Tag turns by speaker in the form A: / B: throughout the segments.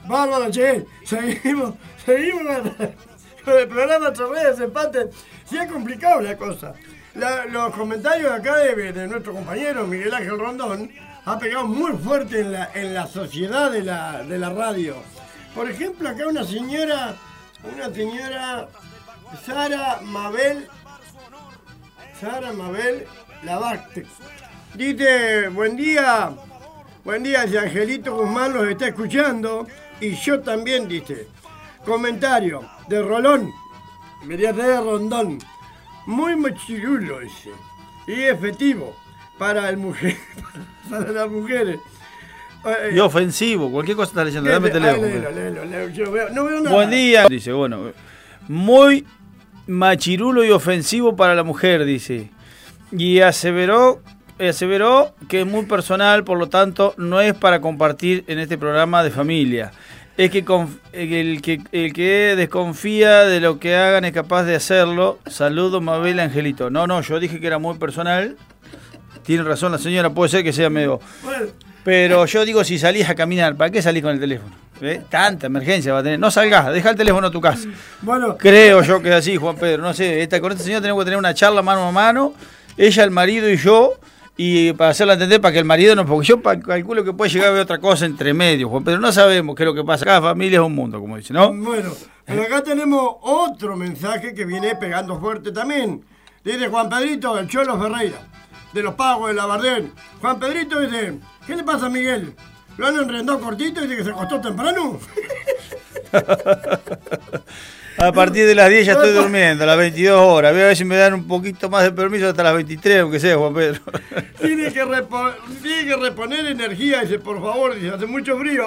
A: Bárbaro, che. Seguimos con el programa Chorreas Empates. Sí, es complicado la cosa. Los comentarios acá de nuestro compañero Miguel Ángel Rondón ha pegado muy fuerte en la sociedad de la radio. Por ejemplo, acá una señora Sara Mabel Lavarte. Dice, buen día, si Angelito Guzmán los está escuchando, y yo también, dice. Comentario de Rolón, de Rondón, muy machirulo ese, y efectivo para las mujeres.
B: Y ofensivo, cualquier cosa está leyendo, dame teléfono.
A: Léelo, yo no veo nada.
B: Buen día, dice, bueno, muy machirulo y ofensivo para la mujer, dice. Y aseveró que es muy personal, por lo tanto, no es para compartir en este programa de familia. Es que el que desconfía de lo que hagan es capaz de hacerlo. Saludos, Mabel Angelito. No, yo dije que era muy personal. Tiene razón la señora, puede ser que sea medio... Pero yo digo, si salís a caminar, ¿para qué salís con el teléfono? Tanta emergencia va a tener. No salgas, deja el teléfono a tu casa. Bueno, creo yo que es así, Juan Pedro. No sé, con esta señora tenemos que tener una charla mano a mano. Ella, el marido y yo. Y para hacerla entender, para que el marido no... Porque yo calculo que puede llegar a ver otra cosa entre medio, Juan Pedro. No sabemos qué es lo que pasa. Cada familia es un mundo, como dice, ¿no? Bueno, pero acá tenemos otro mensaje que viene pegando fuerte también. Dice Juan Pedrito, el Cholo Ferreira, de los Pagos de la Bardén. Juan Pedrito dice, ¿qué le pasa a Miguel? ¿Lo han enredado cortito y dice que se acostó temprano? A partir de las 10 ya estoy durmiendo, a las 22 horas. Voy a ver si me dan un poquito más de permiso hasta las 23, aunque sea, Juan Pedro. Tiene que reponer energía, dice, por favor, dice, hace mucho frío.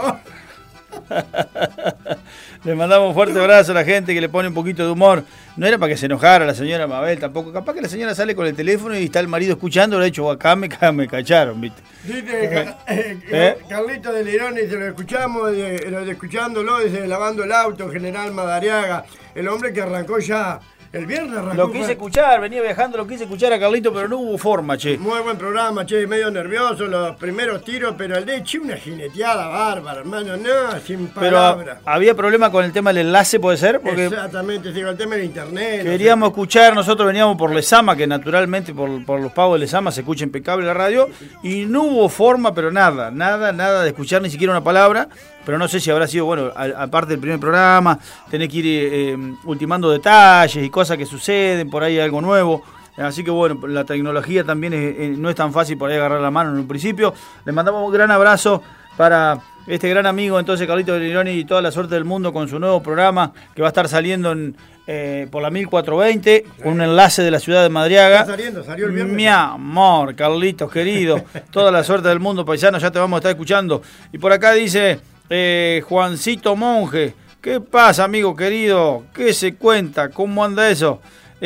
B: Le mandamos un fuerte abrazo a la gente que le pone un poquito de humor. No era para que se enojara la señora Mabel tampoco. Capaz que la señora sale con el teléfono y está el marido escuchando. Le ha dicho, acá me cacharon, ¿viste? Dice Carlito de Leirón, dice, lo escuchamos, escuchándolo, dice, lavando el auto, General Madariaga. El hombre que arrancó ya... El viernes arrancó. Lo quise escuchar, venía viajando, lo quise escuchar a Carlito, pero no hubo forma, che. Muy buen programa, che, medio nervioso los primeros tiros, pero el de Che una jineteada bárbara, hermano, no, sin palabras. Pero había problema con el tema del enlace, ¿puede ser? Porque exactamente, sí, con el tema del internet. Queríamos escuchar, nosotros veníamos por Lezama, que naturalmente por los Pagos de Lezama se escucha impecable la radio, y no hubo forma, pero nada de escuchar ni siquiera una palabra. Pero no sé si habrá sido, bueno, aparte del primer programa, tenés que ir ultimando detalles y cosas que suceden, por ahí algo nuevo. Así que bueno, la tecnología también no es tan fácil por ahí agarrar la mano en un principio. Le mandamos un gran abrazo para este gran amigo, entonces, Carlito de Lironi, y toda la suerte del mundo con su nuevo programa que va a estar saliendo por la 1420, con un enlace de la ciudad de Madariaga. Salió el viernes. Mi amor, Carlitos, querido, toda la suerte del mundo, paisano, ya te vamos a estar escuchando. Y por acá dice... Juancito Monje, ¿qué pasa, amigo querido? ¿Qué se cuenta? ¿Cómo anda eso?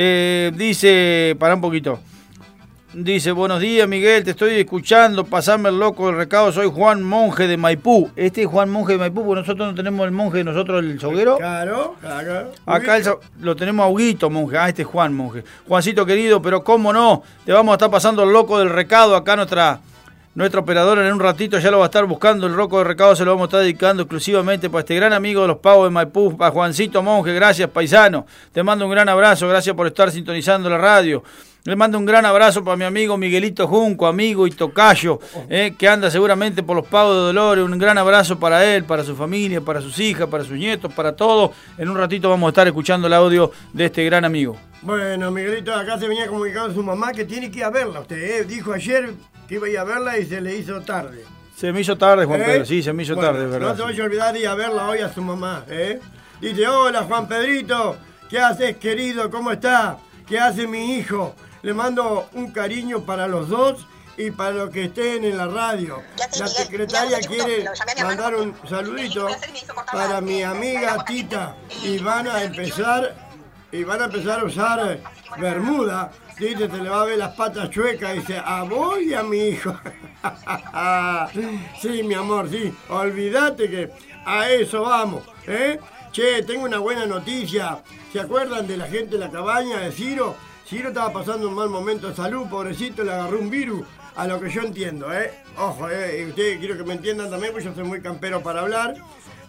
B: Dice, para un poquito. Dice, buenos días, Miguel, te estoy escuchando, pasame el loco del recado, soy Juan Monje de Maipú. Este es Juan Monje de Maipú, porque nosotros no tenemos el monje, nosotros el soguero. Claro. Acá lo tenemos a Huguito Monje, este es Juan Monje. Juancito querido, pero cómo no, te vamos a estar pasando el loco del recado acá nuestra operadora en un ratito ya lo va a estar buscando. El roco de recado se lo vamos a estar dedicando exclusivamente para este gran amigo de los Pagos de Maipú, para Juancito Monje. Gracias, paisano. Te mando un gran abrazo. Gracias por estar sintonizando la radio. Le mando un gran abrazo para mi amigo Miguelito Junco, amigo y tocayo, que anda seguramente por los Pagos de Dolores. Un gran abrazo para él, para su familia, para sus hijas, para sus nietos, para todos. En un ratito vamos a estar escuchando el audio de este gran amigo. Bueno, Miguelito, acá se venía comunicando su mamá que tiene que ir a verla. Usted dijo ayer que iba a ir a verla y se le hizo tarde. Se me hizo tarde, Juan Pedro, sí, se me hizo tarde, ¿verdad? No se vaya a olvidar de ir a verla hoy a su mamá, Dice, hola, Juan Pedrito, ¿qué haces, querido? ¿Cómo está? ¿Qué hace mi hijo? Le mando un cariño para los dos y para los que estén en la radio. La secretaria quiere mandar un saludito para mi amiga Tita y van a empezar a usar bermuda. Dice, se le va a ver las patas chuecas. Dice, a vos y a mi hijo. Sí, mi amor, sí. Olvídate que a eso vamos, Che, tengo una buena noticia. ¿Se acuerdan de la gente de la cabaña de Ciro? Ciro estaba pasando un mal momento de salud, pobrecito, le agarró un virus, a lo que yo entiendo, Ojo, ustedes quiero que me entiendan también, porque yo soy muy campero para hablar.